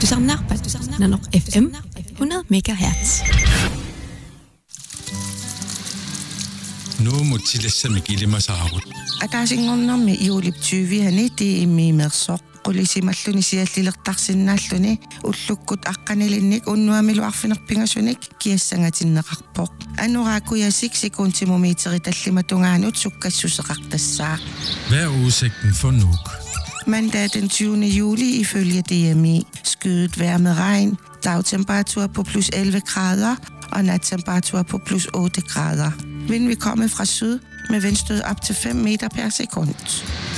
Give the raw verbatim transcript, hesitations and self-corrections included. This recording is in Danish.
Pastusarnaarpat Nanoq F M hundrede megahertz. Nu mutilissami kilimasaarut. Атаасингорнэрми иулиптювиани тииммиимерсоқ qulisimalлуни сиаллилертарсиннааллуни уллуккут аққанилинник уннуамилуарфинерпингасуник киассангатиннеқарпоқ анураакуясик секундтимумиитери таллиматунгаанут суккассусеқартассаа. Hvad er udsigten for Nuuk? Mandag den tyvende juli ifølge D M I. Skyet vejr med regn, dagtemperatur på plus elleve grader og nattemperatur på plus otte grader. Vinden vil komme fra syd med vindstød op til fem meter per sekund.